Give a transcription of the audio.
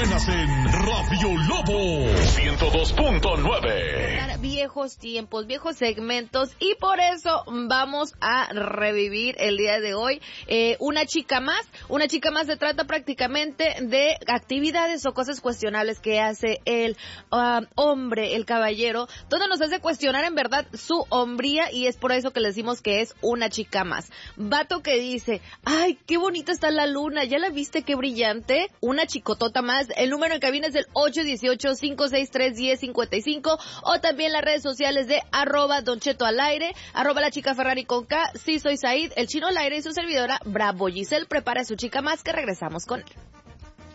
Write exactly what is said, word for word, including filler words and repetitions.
Suenas en Radio Lobo ciento dos punto nueve. Viejos tiempos, viejos segmentos, y por eso vamos a revivir el día de hoy eh, una chica más. Una chica más se trata prácticamente de actividades o cosas cuestionables que hace el uh, hombre, el caballero, donde nos hace cuestionar en verdad su hombría, y es por eso que le decimos que es una chica más. Vato que dice, ay, qué bonita está la luna, ¿ya la viste? Qué brillante. Una chicotota más. El número en cabina es el ocho uno ocho, cinco seis tres, uno cero cinco cinco, o también las redes sociales de arroba Don Cheto al aire, arroba la chica Ferrari con K, sí soy Said, el chino al aire, y su servidora Bravo Giselle. Prepara a su chica más, que regresamos con él.